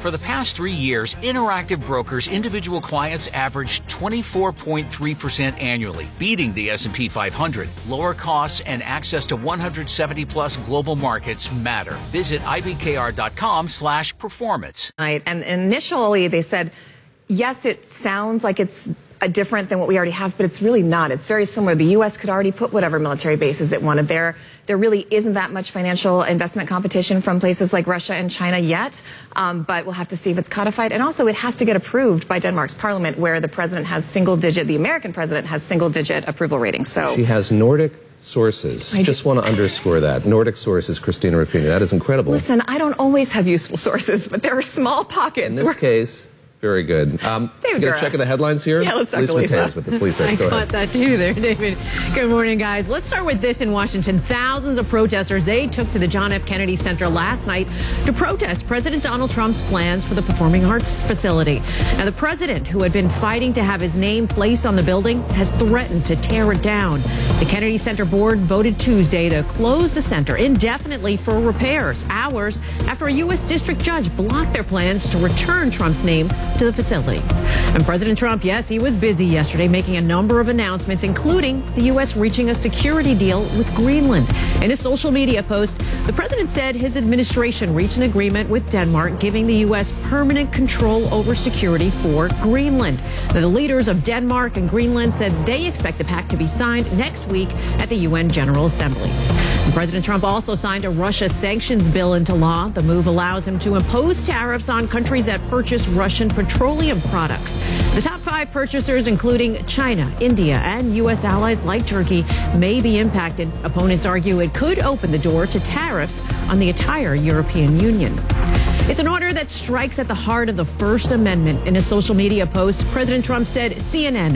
For the past 3 years, Interactive Brokers individual clients averaged 24.3% annually, beating the S&P 500. Lower costs and access to 170-plus global markets matter. Visit ibkr.com/performance. And initially they said, yes, it sounds like it's different than what we already have, but it's really not. It's very similar. The U.S. could already put whatever military bases it wanted there. There really isn't that much financial investment competition from places like Russia and China yet, but we'll have to see if it's codified. And also, it has to get approved by Denmark's parliament, where the president has the American president has single-digit approval ratings. So she has Nordic sources. I just want to underscore that. Nordic sources, Christina Ruffini. That is incredible. Listen, I don't always have useful sources, but there are small pockets. In this case, very good. Going to check the headlines here? Yeah, let's talk to Lisa. With the police. I caught that too there, David. Good morning, guys. Let's start with this in Washington. Thousands of protesters, they took to the John F. Kennedy Center last night to protest President Donald Trump's plans for the Performing Arts facility. Now, the president, who had been fighting to have his name placed on the building, has threatened to tear it down. The Kennedy Center board voted Tuesday to close the center indefinitely for repairs, hours after a U.S. district judge blocked their plans to return Trump's name to the facility. And President Trump, yes, he was busy yesterday making a number of announcements, including the U.S. reaching a security deal with Greenland. In a social media post, the president said his administration reached an agreement with Denmark, giving the U.S. permanent control over security for Greenland. Now, the leaders of Denmark and Greenland said they expect the pact to be signed next week at the UN General Assembly. And President Trump also signed a Russia sanctions bill into law. The move allows him to impose tariffs on countries that purchase Russian petroleum products. The top 5 purchasers, including China, India, and U.S. allies like Turkey, may be impacted. Opponents argue it could open the door to tariffs on the entire European Union. It's an order that strikes at the heart of the First Amendment. In a social media post, President Trump said CNN,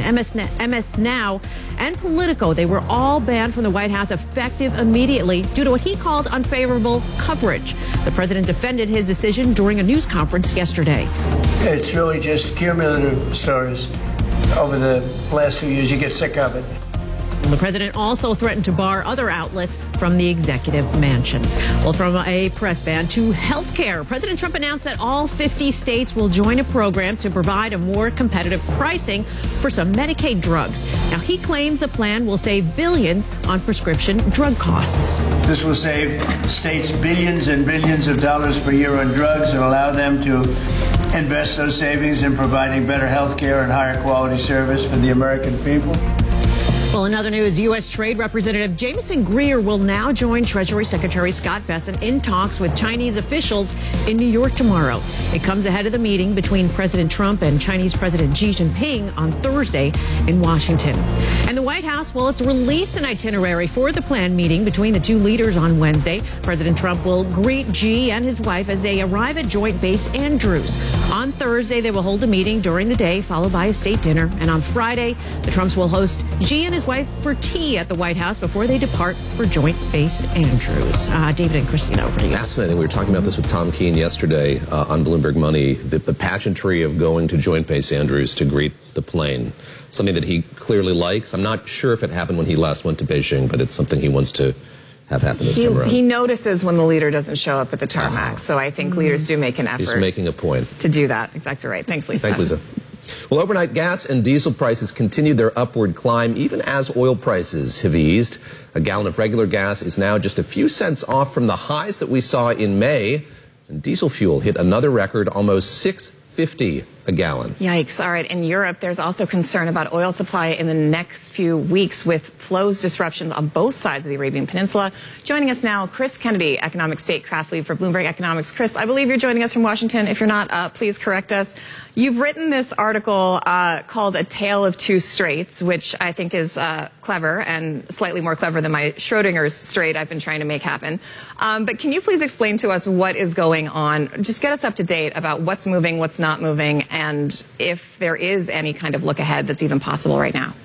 MS Now, and Politico, they were all banned from the White House effective immediately due to what he called unfavorable coverage. The president defended his decision during a news conference yesterday. It's really just cumulative stories. Over the last 2 years, you get sick of it. The president also threatened to bar other outlets from the executive mansion. Well, from a press ban to health care, President Trump announced that all 50 states will join a program to provide a more competitive pricing for some Medicaid drugs. Now, he claims the plan will save billions on prescription drug costs. This will save states billions and billions of dollars per year on drugs and allow them to invest those savings in providing better health care and higher quality service for the American people. Well, in other news, U.S. Trade Representative Jameson Greer will now join Treasury Secretary Scott Bessent in talks with Chinese officials in New York tomorrow. It comes ahead of the meeting between President Trump and Chinese President Xi Jinping on Thursday in Washington. And the White House, well, it's released an itinerary for the planned meeting between the two leaders on Wednesday. President Trump will greet Xi and his wife as they arrive at Joint Base Andrews. On Thursday, they will hold a meeting during the day, followed by a state dinner. And on Friday, the Trumps will host Xi and his wife for tea at the White House before they depart for Joint Base Andrews. David and Christina, over to you. Fascinating. We were talking about this with Tom Keene yesterday on Bloomberg Money, the pageantry of going to Joint Base Andrews to greet the plane. Something that he clearly likes. I'm not sure if it happened when he last went to Beijing, but it's something he wants to have happen this time around. He notices when the leader doesn't show up at the tarmac, so I think leaders do make an effort. He's making a point. To do that. Exactly right. Thanks, Lisa. Thanks, Lisa. Well, overnight gas and diesel prices continued their upward climb even as oil prices have eased. A gallon of regular gas is now just a few cents off from the highs that we saw in May. And diesel fuel hit another record, almost $6.50 a gallon. Yikes. All right. In Europe, there's also concern about oil supply in the next few weeks with flows disruptions on both sides of the Arabian Peninsula. Joining us now, Chris Kennedy, Economic Statecraft Lead for Bloomberg Economics. Chris, I believe you're joining us from Washington. If you're not, please correct us. You've written this article called A Tale of Two Straits, which I think is clever and slightly more clever than my Schrodinger's strait I've been trying to make happen. But can you please explain to us what is going on? Just get us up to date about what's moving, what's not moving, and if there is any kind of look ahead that's even possible right now.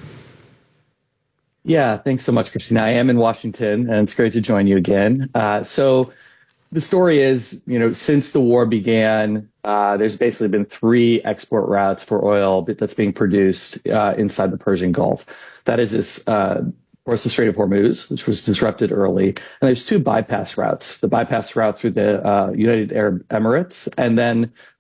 Yeah, thanks so much, Christina. I am in Washington, and it's great to join you again. So the story is, since the war began, there's basically been 3 export routes for oil that's being produced inside the Persian Gulf. That is of course, the Strait of Hormuz, which was disrupted early. And there's 2 bypass routes. The bypass route through the United Arab Emirates, and then